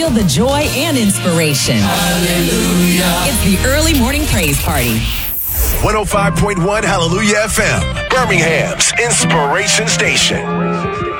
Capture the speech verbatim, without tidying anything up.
Feel the joy and inspiration. Hallelujah. It's the early morning praise party. one oh five point one Hallelujah F M, Birmingham's Inspiration Station.